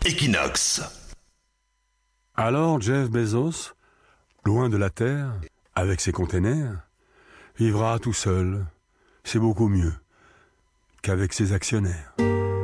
Equinox. Alors Jeff Bezos, loin de la Terre, avec ses containers, vivra tout seul. C'est beaucoup mieux qu'avec ses actionnaires.